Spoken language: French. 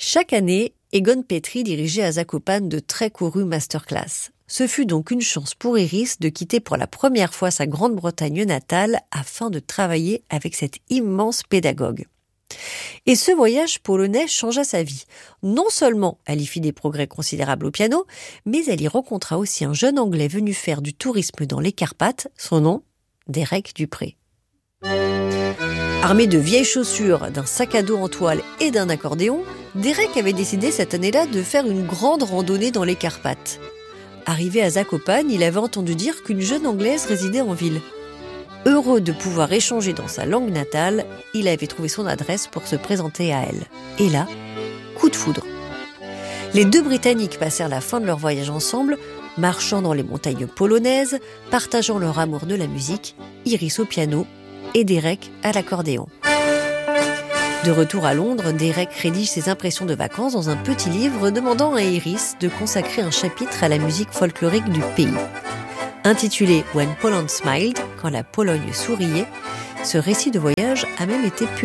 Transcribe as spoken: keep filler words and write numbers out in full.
Chaque année, Egon Petry dirigeait à Zakopane de très courues masterclass. Ce fut donc une chance pour Iris de quitter pour la première fois sa Grande-Bretagne natale afin de travailler avec cet immense pédagogue. Et ce voyage polonais changea sa vie. Non seulement elle y fit des progrès considérables au piano, mais elle y rencontra aussi un jeune Anglais venu faire du tourisme dans les Carpates, son nom, Derek Dupré. Armé de vieilles chaussures, d'un sac à dos en toile et d'un accordéon, Derek avait décidé cette année-là de faire une grande randonnée dans les Carpates. Arrivé à Zakopane, il avait entendu dire qu'une jeune Anglaise résidait en ville. Heureux de pouvoir échanger dans sa langue natale, il avait trouvé son adresse pour se présenter à elle. Et là, coup de foudre. Les deux Britanniques passèrent la fin de leur voyage ensemble, marchant dans les montagnes polonaises, partageant leur amour de la musique, Iris au piano et Derek à l'accordéon. De retour à Londres, Derek rédige ses impressions de vacances dans un petit livre demandant à Iris de consacrer un chapitre à la musique folklorique du pays. Intitulé « When Poland Smiled », quand la Pologne souriait, ce récit de voyage a même été publié.